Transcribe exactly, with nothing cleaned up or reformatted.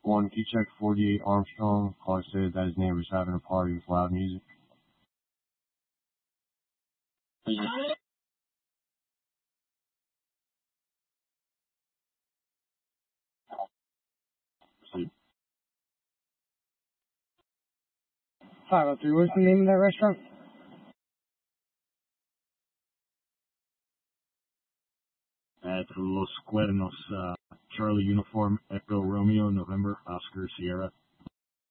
One, can you check forty-eight Armstrong? Caller said that his neighbor's having a party with loud music. five oh three, what's the name of that restaurant? At Los Cuernos, uh, Charlie Uniform, Echo Romeo, November, Oscar Sierra.